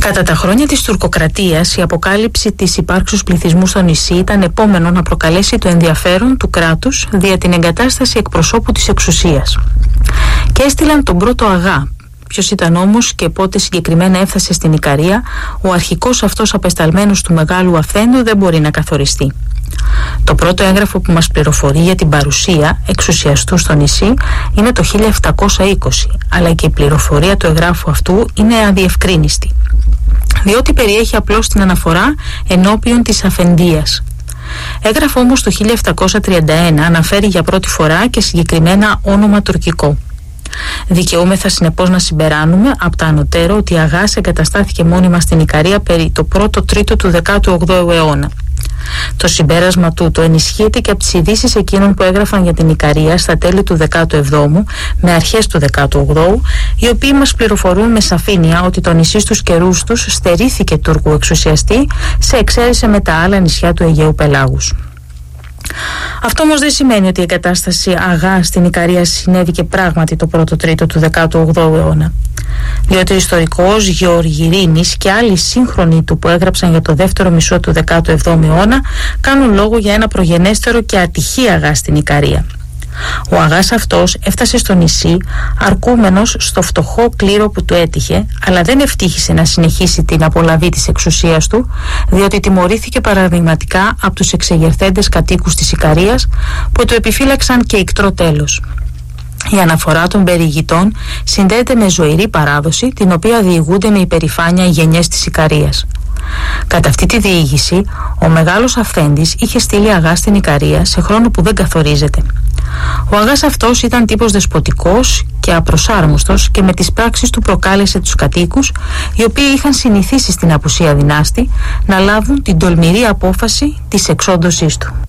Κατά τα χρόνια της τουρκοκρατίας, η αποκάλυψη της υπάρξεως πληθυσμού στο νησί ήταν επόμενο να προκαλέσει το ενδιαφέρον του κράτους δια την εγκατάσταση εκπροσώπου της εξουσίας. Και έστειλαν τον πρώτο αγά. Ποιος ήταν όμως και πότε συγκεκριμένα έφτασε στην Ικαρία, ο αρχικός αυτός απεσταλμένος του Μεγάλου Αυθέντου δεν μπορεί να καθοριστεί. Το πρώτο έγγραφο που μας πληροφορεί για την παρουσία εξουσιαστού στο νησί είναι το 1720, αλλά και η πληροφορία του εγγράφου αυτού είναι αδιευκρίνιστη, διότι περιέχει απλώς την αναφορά ενώπιον της αφεντείας. Έγγραφο όμως το 1731 αναφέρει για πρώτη φορά και συγκεκριμένα όνομα τουρκικό. Δικαιούμεθα συνεπώς να συμπεράνουμε από τα ανωτέρω ότι η Αγάς εγκαταστάθηκε μόνιμα στην Ικαρία περί το πρώτο τρίτο του 18ου αιώνα. Το συμπέρασμα τούτο ενισχύεται και από τις ειδήσεις εκείνων που έγραφαν για την Ικαρία στα τέλη του 17ου με αρχές του 18ου, οι οποίοι μας πληροφορούν με σαφήνεια ότι το νησί στους καιρούς τους στερήθηκε Τούρκου εξουσιαστή σε εξαίρεση με τα άλλα νησιά του Αιγαίου Πελάγους. Αυτό όμως δεν σημαίνει ότι η εγκατάσταση Αγά στην Ικαρία συνέβη και πράγματι το πρώτο τρίτο του 18ου αιώνα, διότι ο ιστορικός Γεωργυρίνης και άλλοι σύγχρονοι του που έγραψαν για το δεύτερο μισό του 17ου αιώνα κάνουν λόγο για ένα προγενέστερο και ατυχή Αγά στην Ικαρία. Ο Αγάς αυτός έφτασε στο νησί αρκούμενος στο φτωχό κλήρο που του έτυχε, αλλά δεν ευτύχησε να συνεχίσει την απολαβή της εξουσίας του, διότι τιμωρήθηκε παραδειγματικά από τους εξεγερθέντες κατοίκους της Ικαρίας που του επιφύλαξαν και ικτρό τέλος. Η αναφορά των περιηγητών συνδέεται με ζωηρή παράδοση, την οποία διηγούνται με υπερηφάνεια οι γενιές της Ικαρίας. Κατά αυτή τη διήγηση, ο μεγάλος Αυθέντης είχε στείλει Αγά στην Ικαρία σε χρόνο που δεν καθορίζεται. Ο Αγάς αυτός ήταν τύπος δεσποτικός και απροσάρμοστος και με τις πράξεις του προκάλεσε τους κατοίκους, οι οποίοι είχαν συνηθίσει στην απουσία δυνάστη, να λάβουν την τολμηρή απόφαση της εξόντωσής του.